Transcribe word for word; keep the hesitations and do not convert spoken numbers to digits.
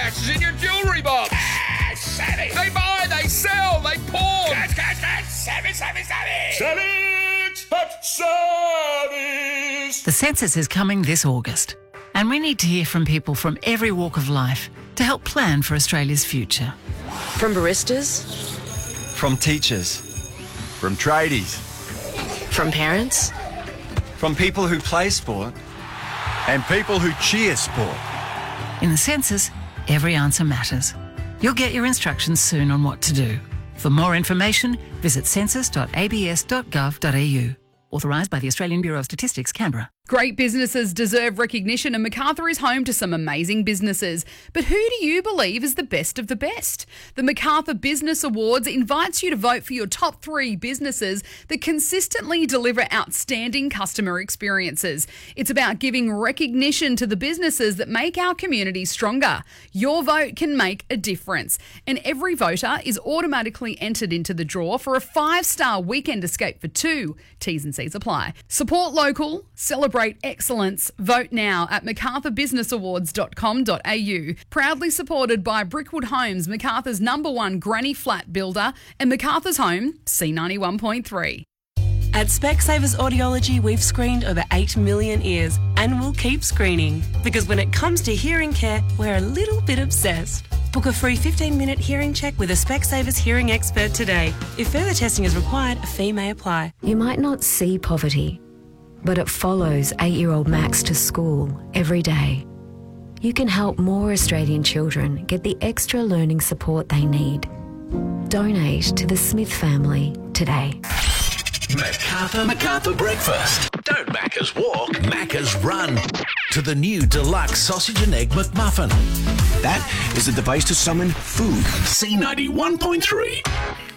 scratches in your jewellery box. Ah, savvy. They buy, they sell, they pawn. Cash, cash, cash. Savvy, savvy, savvy. Savage, but savage. The census is coming this August, and we need to hear from people from every walk of life to help plan for Australia's future. From baristas, From teachers. From tradies. from parents, From people who play sport. And people who cheer sport. In the census, every answer matters. You'll get your instructions soon on what to do. For more information, visit census dot a b s dot gov dot a u. Authorised by the Australian Bureau of Statistics, Canberra. Great businesses deserve recognition, and Macarthur is home to some amazing businesses. But who do you believe is the best of the best? The Macarthur Business Awards invites you to vote for your top three businesses that consistently deliver outstanding customer experiences. It's about giving recognition to the businesses that make our community stronger. Your vote can make a difference, and every voter is automatically entered into the draw for a five-star weekend escape for two. T's and C's apply. Support local, celebrate excellence. Vote now at macarthur business awards dot com dot a u. Proudly supported by Brickwood Homes, Macarthur's number one granny flat builder, and Macarthur's Home, C ninety-one point three. At Specsavers Audiology, we've screened over eight million ears, and we'll keep screening. Because when it comes to hearing care, we're a little bit obsessed. Book a free fifteen-minute hearing check with a Specsavers hearing expert today. If further testing is required, a fee may apply. You might not see poverty, but it follows eight-year-old Max to school every day. You can help more Australian children get the extra learning support they need. Donate to the Smith family today. Macarthur, Macarthur Breakfast. Don't Macca's walk, Macca's run. To the new deluxe sausage and egg McMuffin. That is a device to summon food. C ninety-one point three.